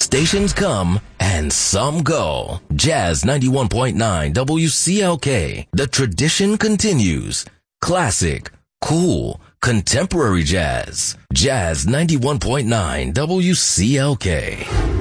Stations come and some go. Jazz 91.9 WCLK. The tradition continues. Classic, cool, contemporary jazz. Jazz 91.9 WCLK.